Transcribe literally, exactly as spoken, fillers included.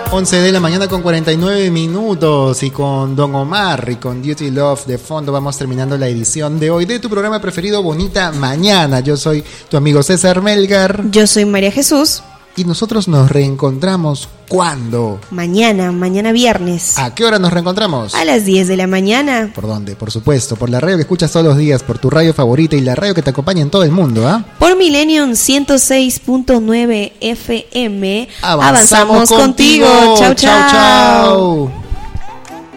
once de la mañana con cuarenta y nueve minutos y con Don Omar y con Duty Love de fondo vamos terminando la edición de hoy de tu programa preferido Bonita Mañana. Yo soy tu amigo César Melgar. Yo soy María Jesús. Y nosotros nos reencontramos ¿cuándo? Mañana, mañana viernes. ¿A qué hora nos reencontramos? A las diez de la mañana. ¿Por dónde? Por supuesto, por la radio que escuchas todos los días, por tu radio favorita y la radio que te acompaña en todo el mundo, ¿ah? ¿eh? Por Millennium ciento seis punto nueve F M. Avanzamos, Avanzamos contigo. contigo. Chau, chau. Chau, chau.